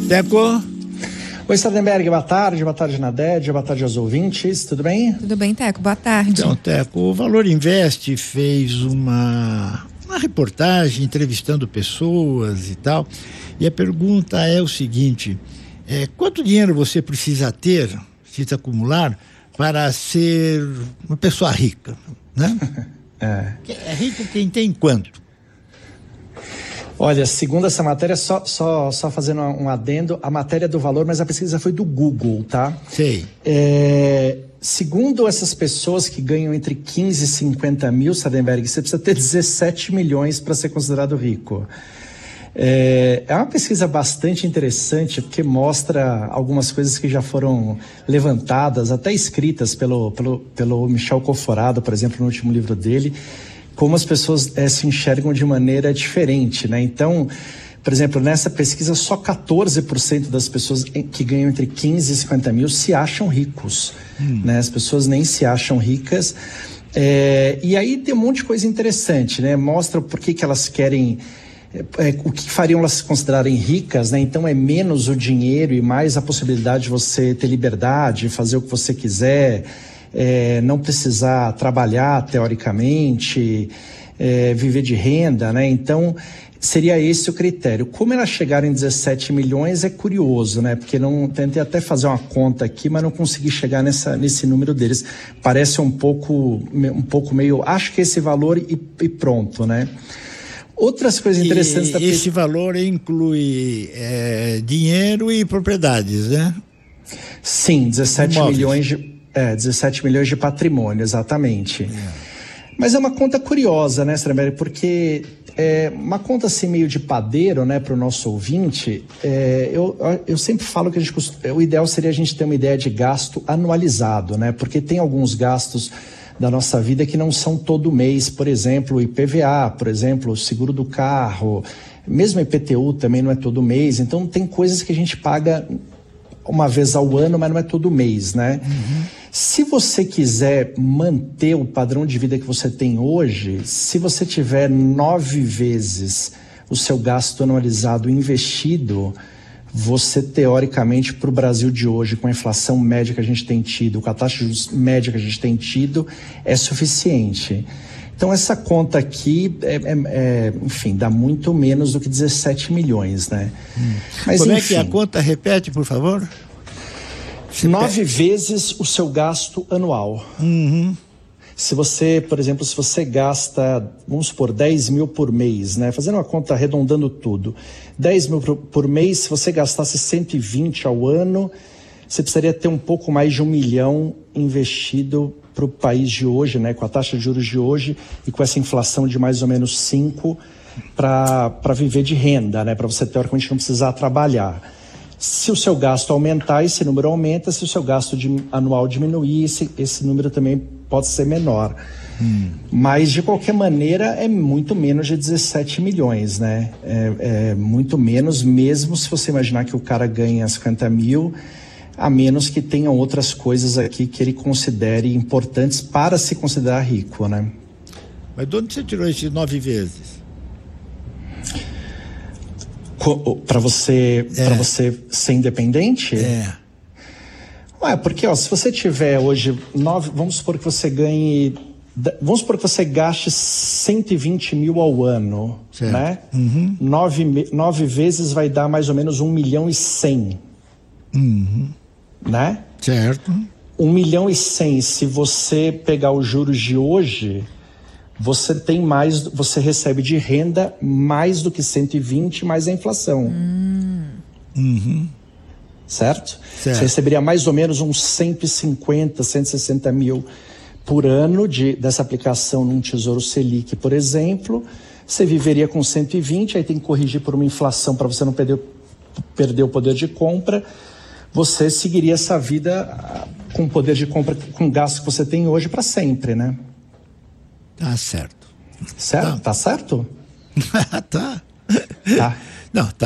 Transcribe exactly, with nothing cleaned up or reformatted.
Teco. Oi, Sardenberg, boa tarde, boa tarde Nadege, boa tarde aos ouvintes, tudo bem? Tudo bem, Teco, boa tarde. Então, Teco, o Valor Invest fez uma, uma reportagem entrevistando pessoas e tal, e a pergunta é o seguinte, é, quanto dinheiro você precisa ter, precisa acumular, para ser uma pessoa rica, né? É. É rico quem tem quanto? Olha, segundo essa matéria, só, só, só fazendo um adendo, a matéria é do Valor, mas a pesquisa foi do Google, tá? Sei. É, segundo essas pessoas que ganham entre quinze e cinquenta mil, Sardenberg, você precisa ter dezessete milhões para ser considerado rico. É, é uma pesquisa bastante interessante, porque mostra algumas coisas que já foram levantadas, até escritas pelo, pelo, pelo Michel Coforado, por exemplo, no último livro dele, como as pessoas é, se enxergam de maneira diferente, né? Então, por exemplo, nessa pesquisa, só quatorze por cento das pessoas que ganham entre quinze e cinquenta mil se acham ricos, hum. né? As pessoas nem se acham ricas. É, e aí tem um monte de coisa interessante, né? Mostra por que que elas querem... É, o que fariam elas se considerarem ricas, né? Então é menos o dinheiro e mais a possibilidade de você ter liberdade, fazer o que você quiser, é, não precisar trabalhar teoricamente, é, viver de renda, né? Então seria esse o critério. Como elas chegaram em dezessete milhões é curioso, né? Porque não, tentei até fazer uma conta aqui, mas não consegui chegar nessa, nesse número deles. Parece um pouco, um pouco meio, acho que esse valor e, e pronto, né? Outras coisas interessantes... E da... esse valor inclui é, dinheiro e propriedades, né? Sim, dezessete milhões de, é, dezessete milhões de patrimônio, exatamente. É. Mas é uma conta curiosa, né, Sardenberg? Porque é uma conta assim meio de padeiro, né, para o nosso ouvinte. É, eu, eu sempre falo que a gente, o ideal seria a gente ter uma ideia de gasto anualizado, né? Porque tem alguns gastos da nossa vida que não são todo mês, por exemplo, o I P V A, por exemplo, o seguro do carro, mesmo o I P T U também não é todo mês, então tem coisas que a gente paga uma vez ao ano, mas não é todo mês, né? Uhum. Se você quiser manter o padrão de vida que você tem hoje, se você tiver nove vezes o seu gasto anualizado investido, você, teoricamente, para o Brasil de hoje, com a inflação média que a gente tem tido, com a taxa de juros média que a gente tem tido, é suficiente. Então, essa conta aqui, é, é, é, enfim, dá muito menos do que dezessete milhões, né? Hum. Mas, Como enfim, é que é a conta? Repete, por favor. Nove vezes o seu gasto anual. Uhum. Se você, por exemplo, se você gasta, vamos supor, dez mil por mês, né? Fazendo uma conta, arredondando tudo, dez mil por, por mês, se você gastasse cento e vinte ao ano, você precisaria ter um pouco mais de um milhão investido para o país de hoje, né? Com a taxa de juros de hoje e com essa inflação de mais ou menos cinco para para viver de renda, né? Para você, teoricamente, não precisar trabalhar. Se o seu gasto aumentar, esse número aumenta. Se o seu gasto de, anual diminuir, esse, esse número também pode ser menor. Hum. Mas, de qualquer maneira, é muito menos de dezessete milhões, né? É, é muito menos, mesmo se você imaginar que o cara ganha cinquenta mil, a menos que tenham outras coisas aqui que ele considere importantes para se considerar rico, né? Mas de onde você tirou esses nove vezes? Para você, é. para você ser independente? É. Ué, porque ó, se você tiver hoje nove, vamos supor que você ganhe, vamos supor que você gaste cento e vinte mil ao ano, certo, né? Uhum. Nove, nove vezes vai dar mais ou menos um milhão e cem, uhum, né? Certo. Um milhão e cem, se você pegar os juros de hoje, você tem mais, você recebe de renda mais do que cento e vinte mais a inflação. Hum. Uhum. Certo? Certo? Você receberia mais ou menos uns cento e cinquenta, cento e sessenta mil por ano de, dessa aplicação num Tesouro Selic, por exemplo. Você viveria com cento e vinte, aí tem que corrigir por uma inflação para você não perder, perder o poder de compra. Você seguiria essa vida com o poder de compra, com o gasto que você tem hoje para sempre, né? Tá certo. Certo? Tá, tá certo? tá. Tá. Não, tá.